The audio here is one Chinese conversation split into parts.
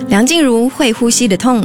梁静茹会呼吸的痛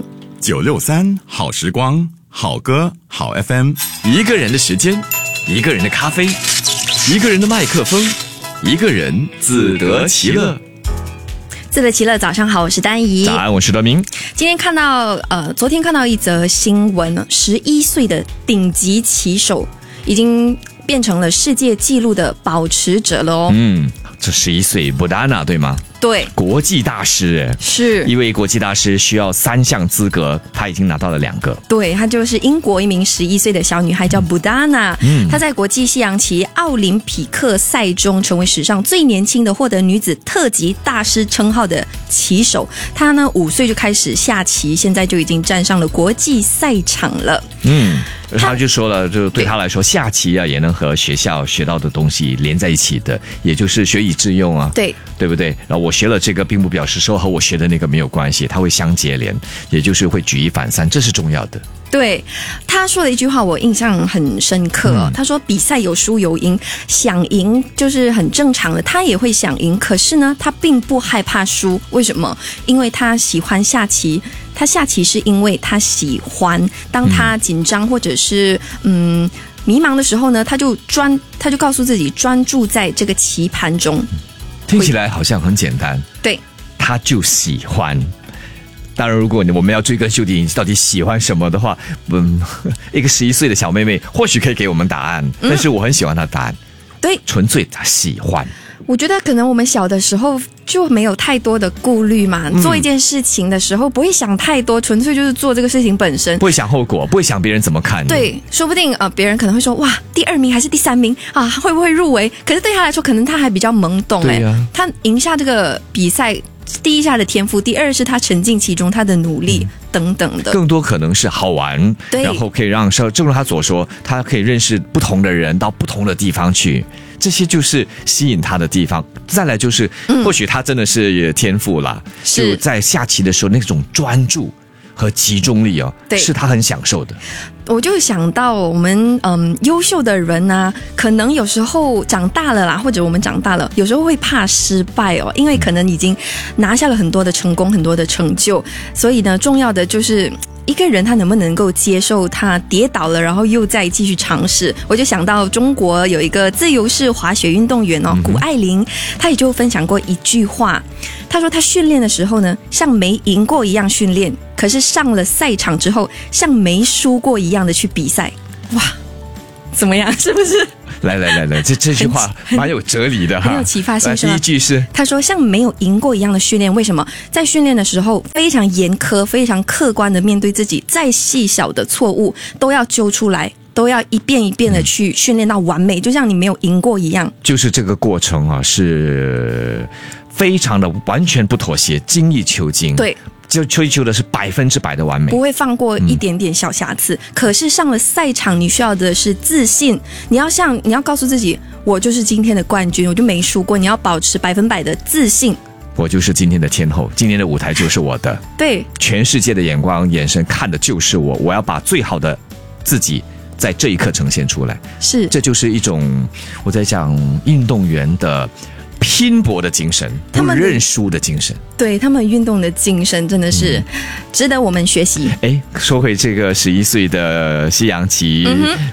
，963好时光，好歌好 FM。 一个人的时间，一个人的咖啡，一个人的麦克风，一个人自得其乐。 自得其乐，早上好，我是丹怡。 早安，我是德明。 今天看到昨天看到一则新闻，11岁的顶级棋手已经变成了世界纪录的保持者了哦。 这11岁Budana对吗？ 对， 国际大师是一位国际大师，需要3项资格，他已经拿到了2个。 对，她就是英国一名11岁的小女孩，叫 Budana。她在国际西洋棋奥林匹克赛中成为史上最年轻的获得女子特级大师称号的棋手。她呢5岁就开始下棋，现在就已经站上了国际赛场了。 他就说了，就对他来说，下棋也能和学校学到的东西连在一起的，也就是学以致用啊，对不对？然后我学了这个，并不表示说和我学的那个没有关系，它会相接连，也就是会举一反三，这是重要的。对， 他说的一句话我印象很深刻他说比赛有输有赢，想赢就是很正常的，他也会想赢，可是呢他并不害怕输。为什么？因为他喜欢下棋，他下棋是因为他喜欢。当他紧张或者是迷茫的时候呢，他就告诉自己专注在这个棋盘中。 听起来好像很简单， 对， 他就喜欢。当然，如果我们要追根究底，你到底喜欢什么的话，一个11岁的小妹妹或许可以给我们答案，但是我很喜欢她的答案，对，纯粹她喜欢。 我觉得可能我们小的时候就没有太多的顾虑嘛，做一件事情的时候不会想太多，纯粹就是做这个事情本身， 不会想后果，不会想别人怎么看。对， 说不定别人可能会说哇，第2名还是第3名啊，会不会入围？可是对他来说，可能他还比较懵懂他赢下这个比赛。第一是他的天赋，第2是他沉浸其中，他的努力等等的， 更多可能是好玩，然后可以让正如他所说，他可以认识不同的人，到不同的地方去，这些就是吸引他的地方。再来就是，或许他真的是也天赋啦，就在下棋的时候那种专注和集中力是他很享受的。 我就想到我们优秀的人啊，可能有时候长大了啦，或者我们长大了，有时候会怕失败因为可能已经拿下了很多的成功，很多的成就，所以呢，重要的就是一个人他能不能够接受他跌倒了，然后又再继续尝试。我就想到中国有一个自由式滑雪运动员谷爱凌，他也就分享过一句话，他说他训练的时候呢，像没赢过一样训练，可是上了赛场之后，像没输过一样的去比赛。哇，怎么样？是不是？ 来，这句话蛮有哲理的哈， 很有启发性是吗？ 第一句是他说像没有赢过一样的训练。为什么？在训练的时候非常严苛，非常客观的面对自己，再细小的错误都要揪出来，都要一遍一遍的去训练到完美，就像你没有赢过一样。 就是这个过程是非常的完全不妥协，精益求精。对，就追求的是100%的完美， 不会放过一点点小瑕疵。可是上了赛场，你需要的是自信。你要告诉自己，我就是今天的冠军，我就没输过。你要保持100%的自信。 我就是今天的天后，今天的舞台就是我的。 对， 全世界的眼光、眼神看的就是我。我要把最好的自己在这一刻呈现出来。是，这就是一种我在讲运动员的拼搏的精神，不认输的精神。 对，他们运动的精神真的是值得我们学习。 说回这个11岁的西洋棋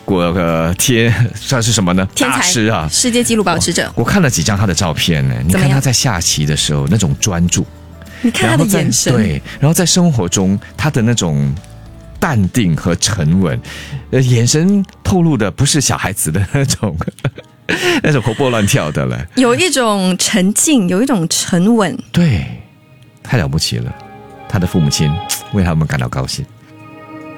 算是什么呢？ 天才大师啊， 世界纪录保持者。 我看了几张他的照片呢，你看他在下棋的时候那种专注， 你看他的眼神， 对，然后在生活中他的那种淡定和沉稳，眼神透露的不是小孩子的那种活泼乱跳的了， 有一种沉静，有一种沉稳。 对，太了不起了，他的父母亲为他们感到高兴。